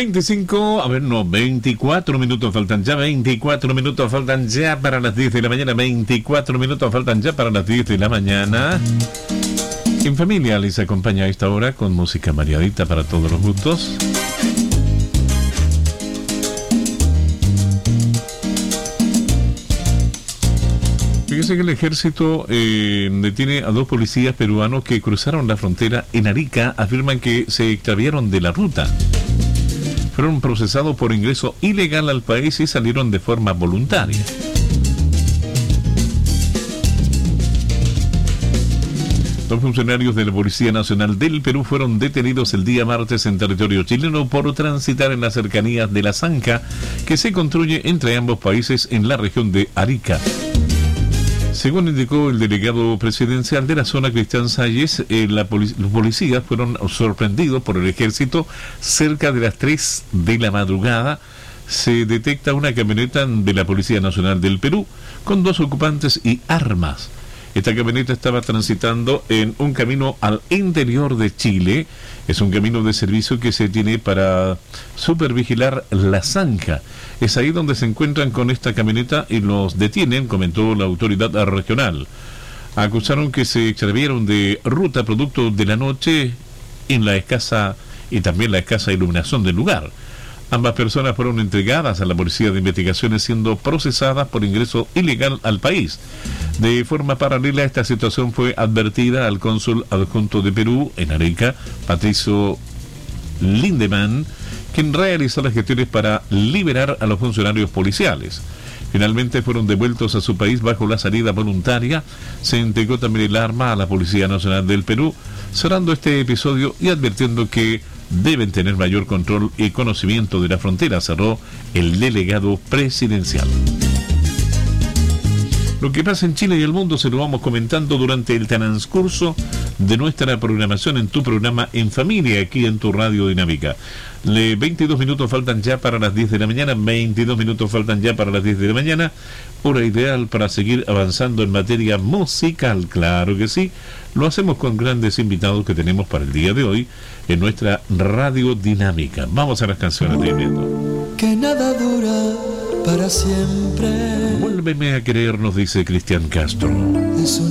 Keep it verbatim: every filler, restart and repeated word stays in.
veinticinco, a ver, no, veinticuatro minutos faltan ya, veinticuatro minutos faltan ya para las diez de la mañana, veinticuatro minutos faltan ya para las diez de la mañana. En familia les acompaña a esta hora con música variadita para todos los gustos. Fíjese que el ejército eh, detiene a dos policías peruanos que cruzaron la frontera en Arica. Afirman que se extraviaron de la ruta. Fueron procesados por ingreso ilegal al país y salieron de forma voluntaria. Dos funcionarios de la Policía Nacional del Perú fueron detenidos el día martes en territorio chileno por transitar en las cercanías de la zanja que se construye entre ambos países en la región de Arica. Según indicó el delegado presidencial de la zona, Cristian Salles, eh, la polic- los policías fueron sorprendidos por el ejército cerca de las tres de la madrugada. Se detecta una camioneta de la Policía Nacional del Perú con dos ocupantes y armas. Esta camioneta estaba transitando en un camino al interior de Chile. Es un camino de servicio que se tiene para supervigilar la zanja. Es ahí donde se encuentran con esta camioneta y los detienen, comentó la autoridad regional. Acusaron que se extraviaron de ruta producto de la noche en la escasa y también la escasa iluminación del lugar. Ambas personas fueron entregadas a la Policía de Investigaciones siendo procesadas por ingreso ilegal al país. De forma paralela, esta situación fue advertida al cónsul adjunto de Perú en Arica, Patricio Lindemann, quien realizó las gestiones para liberar a los funcionarios policiales. Finalmente fueron devueltos a su país bajo la salida voluntaria. Se entregó también el arma a la Policía Nacional del Perú, cerrando este episodio y advirtiendo que deben tener mayor control y conocimiento de la frontera, cerró el delegado presidencial. Lo que pasa en Chile y el mundo se lo vamos comentando durante el transcurso de nuestra programación en tu programa En Familia, aquí en tu Radio Dinámica. Le veintidós minutos faltan ya para las diez de la mañana, veintidós minutos faltan ya para las diez de la mañana, hora ideal para seguir avanzando en materia musical, claro que sí. Lo hacemos con grandes invitados que tenemos para el día de hoy en nuestra Radio Dinámica. Vamos a las canciones de invierno. Que nada dura para siempre. Vuélveme a querer, nos dice Cristian Castro. Es un